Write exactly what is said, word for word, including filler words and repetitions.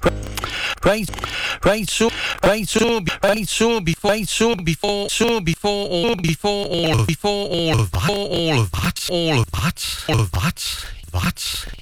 Right, right, so, right, so, right, so, before, right, so, before, so, before, all, before, all, before, all of that, all of that, all of that, all of that, that,